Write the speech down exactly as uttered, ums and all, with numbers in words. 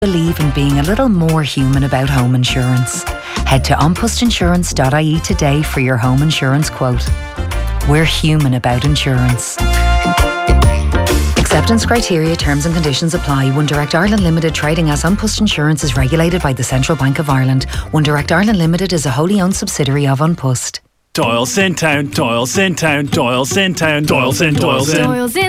believe in being a little more human about home insurance. Head to an post insurance dot I E today for your home insurance quote. We're human about insurance. Acceptance criteria, terms and conditions apply. One Direct Ireland Limited, trading as An Post Insurance, is regulated by the Central Bank of Ireland. One Direct Ireland Limited is a wholly owned subsidiary of An Post. Doyle's in town, Doyle's in town, Doyle's in town, Doyle's in, Doyle's in. Doyle's in